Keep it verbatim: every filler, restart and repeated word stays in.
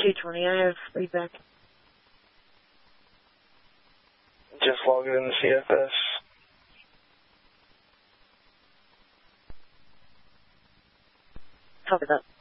two twenty, I have feedback. Just log it in the C F S. Copy that.